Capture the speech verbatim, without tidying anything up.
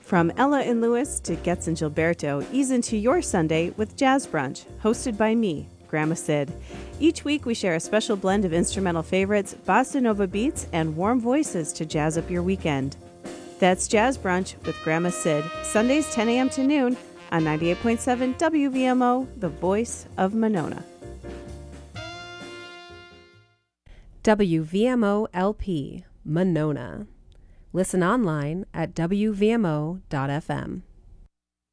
From Ella and Lewis to Getz and Gilberto, ease into your Sunday with Jazz Brunch, hosted by me, Grandma Sid. Each week we share a special blend of instrumental favorites, bossa nova beats, and warm voices to jazz up your weekend. That's Jazz Brunch with Grandma Sid, Sundays ten a.m. to noon on ninety-eight point seven W V M O, the voice of Monona. W V M O L P, Monona. Listen online at W V M O dot F M.